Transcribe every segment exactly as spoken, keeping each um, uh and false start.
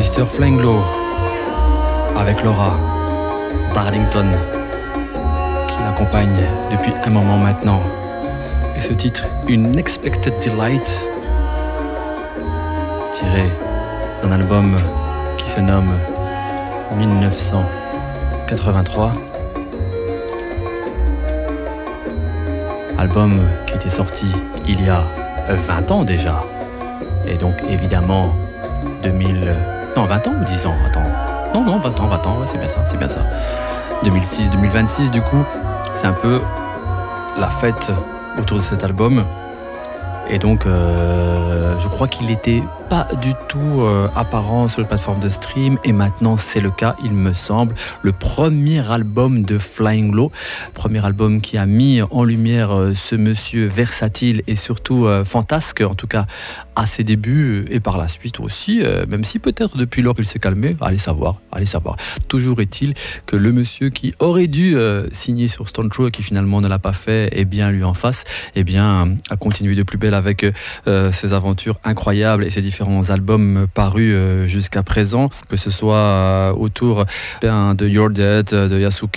mister Flying Low avec Laura Darlington qui l'accompagne depuis un moment maintenant. Et ce titre, Une Expected Delight, tiré d'un album qui se nomme dix-neuf cent quatre-vingt-trois. Album qui était sorti il y a vingt ans déjà. Et donc évidemment deux mille... Non, vingt ans ou dix ans? Attends. Non, non, vingt ans, vingt ans, ouais, c'est bien ça, c'est bien ça. deux mille six deux mille vingt-six, du coup, c'est un peu la fête autour de cet album. Et donc, euh, je crois qu'il n'était pas du tout euh, apparent sur les plateformes de stream. Et maintenant, c'est le cas, il me semble. Le premier album de Flying Low. Premier album qui a mis en lumière euh, ce monsieur versatile et surtout euh, fantasque, en tout cas à ses débuts et par la suite aussi. Euh, même si peut-être depuis lors il s'est calmé. Allez savoir, allez savoir. Toujours est-il que le monsieur qui aurait dû euh, signer sur Stone Throw et qui finalement ne l'a pas fait, et bien lui en face, et bien a continué de plus belle avec euh, ses aventures incroyables et ses différents albums parus euh, jusqu'à présent, que ce soit euh, autour ben, de You're Dead, de Yasuke,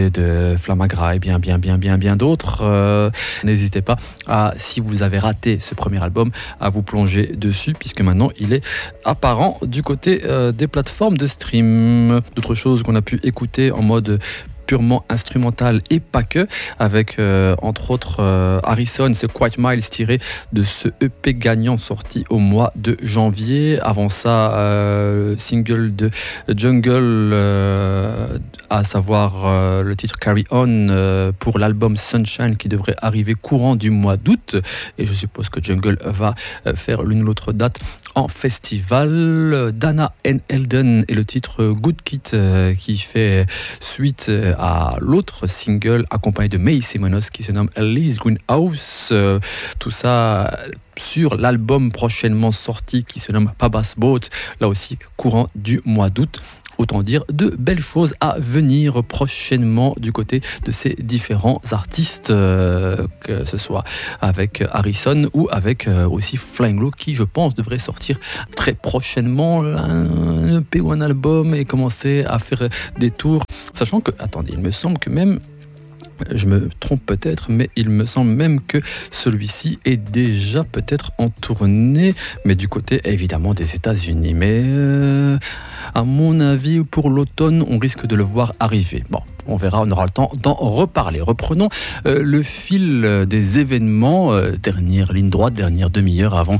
de Flamagra et bien bien bien bien bien d'autres. Euh, n'hésitez pas à, si vous avez raté ce premier album, à vous plonger dessus puisque maintenant il est apparent du côté euh, des plateformes de stream. D'autres choses qu'on a pu écouter en mode purement instrumental et pas que, avec euh, entre autres euh, Harrison, c'est Quite Miles tiré de ce E P gagnant sorti au mois de janvier. Avant ça, euh, single de Jungle, euh, à savoir euh, le titre Carry On euh, pour l'album Sunshine qui devrait arriver courant du mois d'août. Et je suppose que Jungle va euh, faire l'une ou l'autre date en festival. Dana N. Elden et le titre Good Kid euh, qui fait suite euh, à l'autre single accompagné de May Simonos qui se nomme Alice Greenhouse. Euh, tout ça sur l'album prochainement sorti qui se nomme Papa's Boat, là aussi courant du mois d'août. Autant dire de belles choses à venir prochainement du côté de ces différents artistes, euh, que ce soit avec Harrison ou avec euh, aussi Flying Low qui, je pense, devrait sortir très prochainement un E P ou un album et commencer à faire des tours. Sachant que, attendez, il me semble que même, je me trompe peut-être, mais il me semble même que celui-ci est déjà peut-être en tournée, mais du côté évidemment des États-Unis. Mais euh, à mon avis, pour l'automne, on risque de le voir arriver. Bon, on verra, on aura le temps d'en reparler. Reprenons euh, le fil des événements, euh, dernière ligne droite, dernière demi-heure avant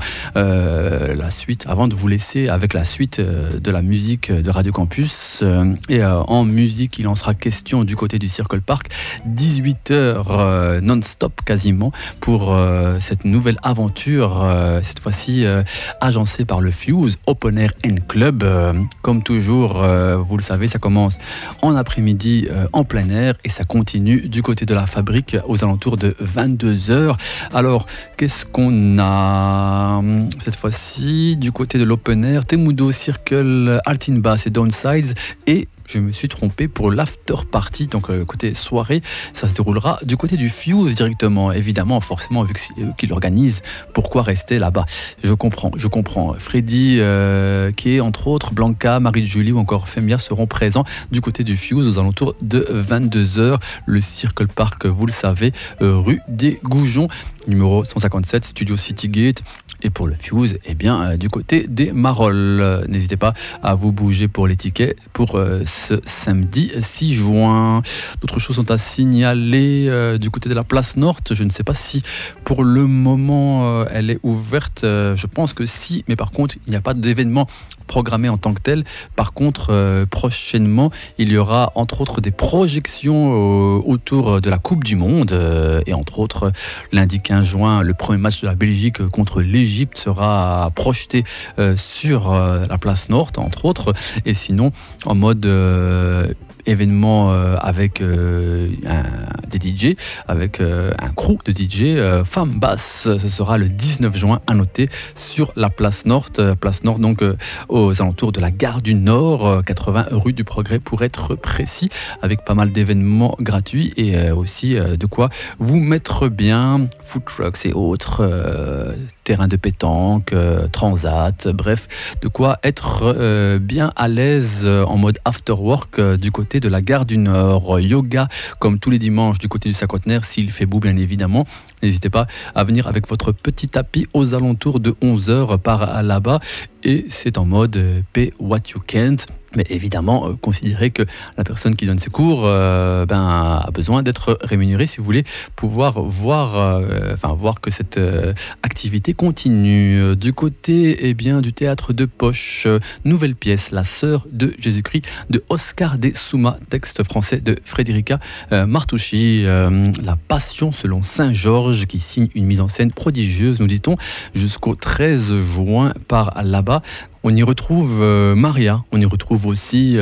euh, la suite, avant de vous laisser avec la suite euh, de la musique de Radio Campus. Euh, et euh, en musique, il en sera question du côté du Circle Park. dix-huit heures euh, non-stop quasiment pour euh, cette nouvelle aventure, euh, cette fois-ci euh, agencée par le Fuse Open Air and Club. Euh, comme toujours, euh, vous le savez, ça commence en après-midi euh, en plein air et ça continue du côté de la fabrique aux alentours de vingt-deux heures. Alors, qu'est-ce qu'on a cette fois-ci du côté de l'Open Air? Temudo, Circle, Altin Bass et Downsides, et je me suis trompé pour l'after party, donc le côté soirée, ça se déroulera du côté du Fuse directement. Évidemment, forcément, vu que c'est eux qui l'organisent, pourquoi rester là-bas? Je comprends, je comprends. Freddy, euh, qui est entre autres, Blanca, Marie-Julie ou encore Femia seront présents du côté du Fuse aux alentours de vingt-deux heures. Le Circle Park, vous le savez, euh, rue des Goujons, numéro cent cinquante-sept, Studio Citygate. Et pour le Fuse, eh bien, euh, du côté des Marolles. Euh, n'hésitez pas à vous bouger pour les tickets pour euh, ce samedi six juin. D'autres choses sont à signaler euh, du côté de la place Nord. Je ne sais pas si pour le moment euh, elle est ouverte. Euh, je pense que si, mais par contre, il n'y a pas d'événement programmé en tant que tel. Par contre, euh, prochainement, il y aura entre autres des projections euh, autour de la Coupe du Monde. Euh, et entre autres, lundi quinze juin, le premier match de la Belgique contre l'Égypte sera projeté euh, sur euh, la place Nord, entre autres. Et sinon, en mode euh, événement euh, avec euh, un, des D J, avec euh, un crew de D J, euh, Femme Basse, ce sera le dix-neuf juin, à noter, sur la place Nord, euh, place Nord donc euh, aux alentours de la gare du Nord, euh, quatre-vingts rue du Progrès pour être précis, avec pas mal d'événements gratuits et euh, aussi euh, de quoi vous mettre bien, food trucks et autres, euh, terrain de pétanque, euh, transat, bref, de quoi être euh, bien à l'aise euh, en mode after work euh, du côté de la gare du Nord. Yoga comme tous les dimanches du côté du cinquantenaire, s'il fait beau bien évidemment. N'hésitez pas à venir avec votre petit tapis aux alentours de onze heures par là-bas et c'est en mode euh, pay what you can't. Mais évidemment, euh, considérez que la personne qui donne ses cours euh, ben, a besoin d'être rémunérée si vous voulez pouvoir voir, euh, enfin, voir que cette euh, activité continue. Du côté eh bien, du théâtre de poche, euh, nouvelle pièce, La Sœur de Jésus-Christ de Oscar de Souma, texte français de Frédérica euh, Martucci. Euh, la Passion selon Saint Georges qui signe une mise en scène prodigieuse, nous dit-on, jusqu'au treize juin par là-bas. On y retrouve euh, Maria, on y retrouve aussi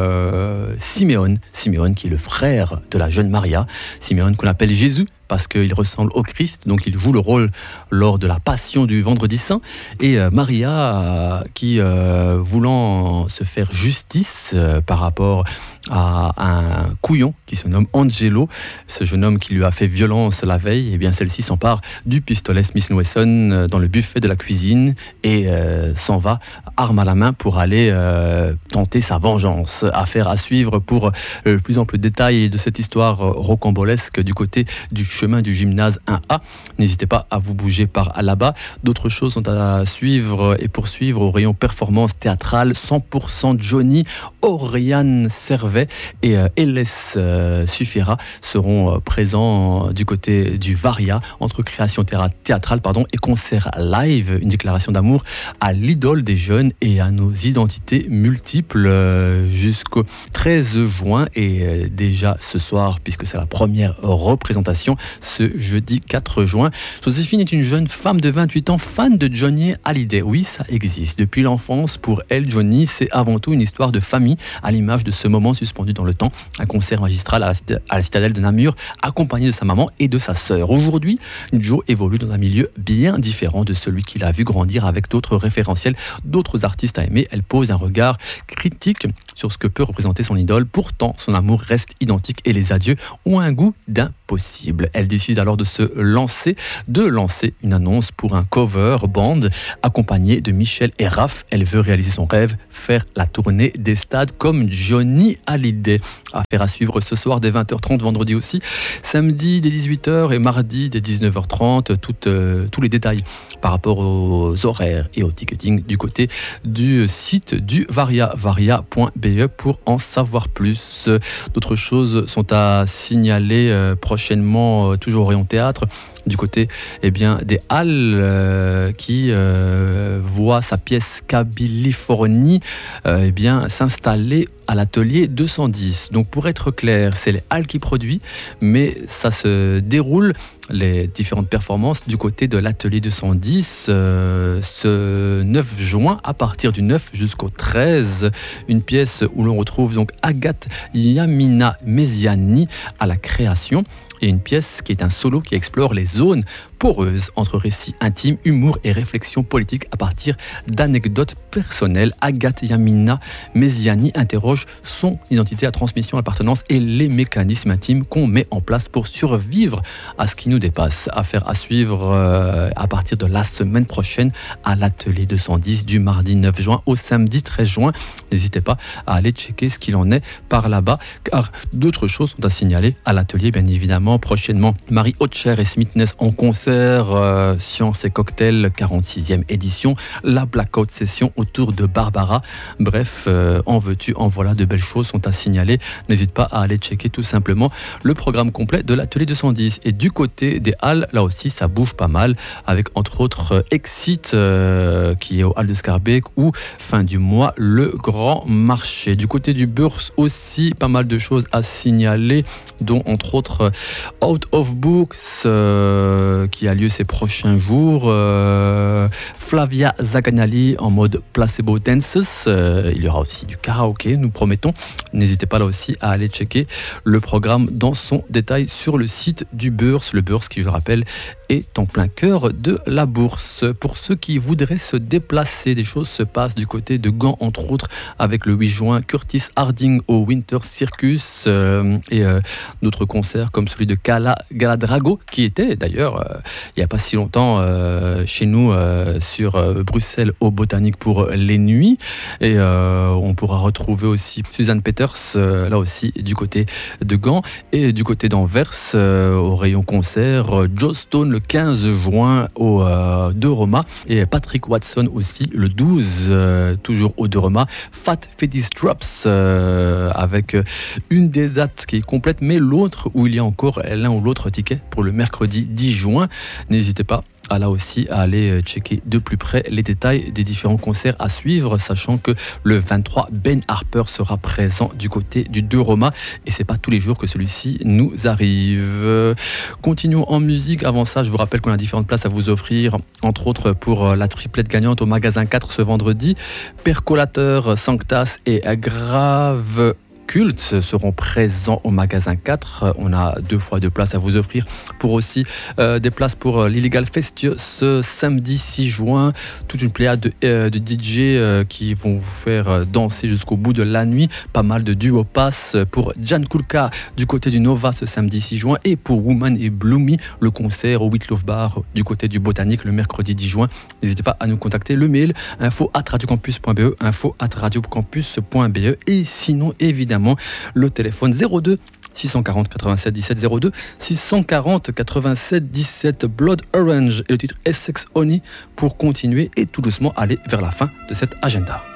euh, Siméon, Siméon qui est le frère de la jeune Maria, Siméon qu'on appelle Jésus parce qu'il ressemble au Christ, donc il joue le rôle lors de la Passion du Vendredi Saint, et euh, Maria euh, qui, euh, voulant se faire justice euh, par rapport à un couillon qui se nomme Angelo, ce jeune homme qui lui a fait violence la veille, et bien celle-ci s'empare du pistolet Smith and Wesson dans le buffet de la cuisine et euh, s'en va arme à la main pour aller euh, tenter sa vengeance. Affaire à suivre pour le plus ample détail de cette histoire rocambolesque du côté du chemin du gymnase un A. N'hésitez pas à vous bouger par là-bas. D'autres choses sont à suivre et poursuivre au rayon performance théâtrale. cent pour cent Johnny, Oriane Servet et euh, Hélès euh, Suffira seront euh, présents du côté du Varia entre création théâ- théâtrale pardon, et concert live. Une déclaration d'amour à l'idole des jeunes et à nos identités multiples euh, jusqu'au treize juin et euh, déjà ce soir puisque c'est la première représentation ce jeudi quatre juin. Joséphine est une jeune femme de vingt-huit ans fan de Johnny Hallyday. Oui, ça existe. Depuis l'enfance, pour elle, Johnny, c'est avant tout une histoire de famille à l'image de ce moment suspendu dans le temps. Un concert magistral à la, à la citadelle de Namur accompagné de sa maman et de sa sœur. Aujourd'hui, Joe évolue dans un milieu bien différent de celui qu'il a vu grandir avec d'autres référentiels, d'autres artistes à aimer. Elle pose un regard critique sur ce que peut représenter son idole. Pourtant, son amour reste identique et les adieux ont un goût d'impossible. Elle décide alors de se lancer, de lancer une annonce pour un cover band accompagné de Michel et Raph. Elle veut réaliser son rêve, faire la tournée des stades comme Johnny Hallyday. Affaire à suivre ce soir dès vingt heures trente, vendredi aussi, samedi dès dix-huit heures et mardi dès dix-neuf heures trente. Tout, euh, tous les détails par rapport aux horaires et au ticketing du côté du site du Varia, varia point b e pour en savoir plus. D'autres choses sont à signaler euh, prochainement, euh, toujours au rayon théâtre, du côté eh bien, des Halles euh, qui euh, voit sa pièce Californie euh, eh bien, s'installer à l'atelier deux cent dix. Donc pour être clair, c'est les Halles qui produit, mais ça se déroule, les différentes performances, du côté de l'atelier deux cent dix euh, ce neuf juin à partir du neuf jusqu'au treize. Une pièce où l'on retrouve donc Agathe Yamina Mesiani à la création. Et une pièce qui est un solo qui explore les zones poreuses entre récits intimes, humour et réflexion politique à partir d'anecdotes personnelles. Agathe Yamina Mesiani interroge son identité à transmission, l'appartenance et les mécanismes intimes qu'on met en place pour survivre à ce qui nous dépasse. Affaire à suivre euh, à partir de la semaine prochaine à l'atelier deux cent dix du mardi neuf juin au samedi treize juin. N'hésitez pas à aller checker ce qu'il en est par là-bas, car d'autres choses sont à signaler à l'atelier, bien évidemment. Prochainement, Marie Hotcher et Smithness en concert, euh, Science et Cocktail, quarante-sixième édition, la Blackout Session autour de Barbara. Bref, euh, en veux-tu, en voilà, de belles choses sont à signaler. N'hésite pas à aller checker tout simplement le programme complet de l'atelier deux cent dix. Et du côté des Halles, là aussi, ça bouge pas mal, avec entre autres Exit, euh, qui est au Hall de Scarbeck, ou fin du mois, le Grand Marché. Du côté du Bourse aussi, pas mal de choses à signaler, dont entre autres Out of Books euh, qui a lieu ces prochains jours, euh, Flavia Zaganali en mode Placebo Dances, euh, il y aura aussi du karaoké, nous promettons. N'hésitez pas là aussi à aller checker le programme dans son détail sur le site du Bourse. Le Bourse qui, je rappelle, est en plein cœur de la bourse. Pour ceux qui voudraient se déplacer, des choses se passent du côté de Gand entre autres, avec le huit juin Curtis Harding au Winter Circus euh, et euh, d'autres concerts comme celui celui de Gala, Galadrago, qui était d'ailleurs euh, il n'y a pas si longtemps euh, chez nous euh, sur euh, Bruxelles au Botanique pour les nuits. Et euh, on pourra retrouver aussi Suzanne Peters, euh, là aussi du côté de Gand, et du côté d'Anvers euh, au rayon concert, euh, Joe Stone le quinze juin au euh, De Roma, et Patrick Watson aussi le douze, euh, toujours au De Roma. Fat Fetish Drops euh, avec une des dates qui est complète, mais l'autre où il y a encore l'un ou l'autre ticket pour le mercredi dix juin. N'hésitez pas à là aussi à aller checker de plus près les détails des différents concerts à suivre, sachant que le vingt-trois, Ben Harper sera présent du côté du De Roma, et c'est pas tous les jours que celui-ci nous arrive. Continuons en musique. Avant ça, je vous rappelle qu'on a différentes places à vous offrir, entre autres pour la triplette gagnante au magasin quatre ce vendredi. Percolateur, Sanctas et Grave Culte seront présents au magasin quatre. On a deux fois deux places à vous offrir pour aussi euh, des places pour l'Illegal Festieux ce samedi six juin. Toute une pléiade de, euh, de D J euh, qui vont vous faire danser jusqu'au bout de la nuit. Pas mal de duo pass pour Jan Kulka du côté du Nova ce samedi six juin, et pour Woman et Bloomy le concert au Whitloaf Bar du côté du Botanique le mercredi dix juin. N'hésitez pas à nous contacter. Le mail info arobase radiocampus point b e, info arobase radiocampus point b e, et sinon évidemment le téléphone zéro deux six cent quarante quatre-vingt-sept dix-sept, zéro deux six cent quarante quatre-vingt-sept dix-sept. Blood Orange et le titre Essex Honey pour continuer et tout doucement aller vers la fin de cet agenda.